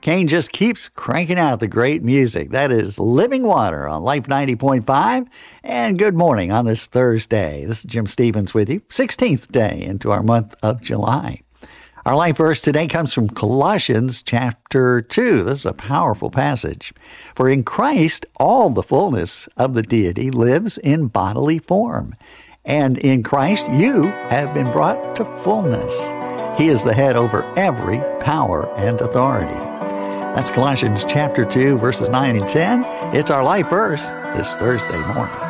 Kane just keeps cranking out the great music. That is Living Water on Life 90.5. And good morning on this Thursday. This is Jim Stevens with you, 16th day into our month of July. Our life verse today comes from Colossians chapter 2. This is a powerful passage. For in Christ, all the fullness of the deity lives in bodily form. And in Christ, you have been brought to fullness. He is the head over every power and authority. That's Colossians chapter 2, verses 9 and 10. It's our life verse this Thursday morning.